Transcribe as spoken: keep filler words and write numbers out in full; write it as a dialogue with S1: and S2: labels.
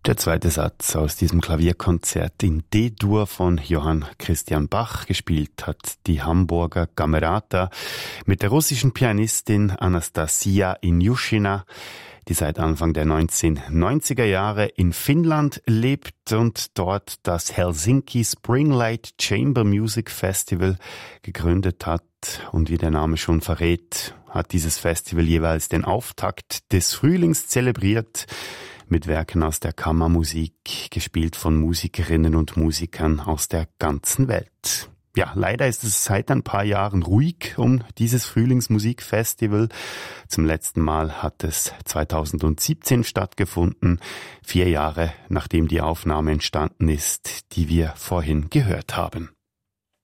S1: Der zweite Satz aus diesem Klavierkonzert in D-Dur von Johann Christian Bach. Gespielt hat die Hamburger Camerata mit der russischen Pianistin Anastasia Injushina, die seit Anfang der neunzehnhundertneunziger Jahre in Finnland lebt und dort das Helsinki Springlight Chamber Music Festival gegründet hat. Und wie der Name schon verrät, hat dieses Festival jeweils den Auftakt des Frühlings zelebriert mit Werken aus der Kammermusik, gespielt von Musikerinnen und Musikern aus der ganzen Welt. Ja, leider ist es seit ein paar Jahren ruhig um dieses Frühlingsmusikfestival. Zum letzten Mal hat es zweitausendsiebzehn stattgefunden, vier Jahre nachdem die Aufnahme entstanden ist, die wir vorhin gehört haben.